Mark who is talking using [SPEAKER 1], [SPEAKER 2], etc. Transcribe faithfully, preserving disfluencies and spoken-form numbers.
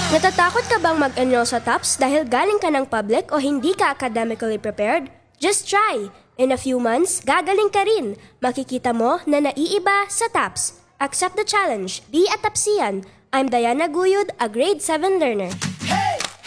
[SPEAKER 1] Natatakot ka bang mag-enroll sa TOPS dahil galing ka ng public o hindi ka academically prepared? Just try! In a few months, gagaling ka rin. Makikita mo na naiiba sa TOPS. Accept the challenge. Be a TOPSian. I'm Diana Guyud, a grade seven learner.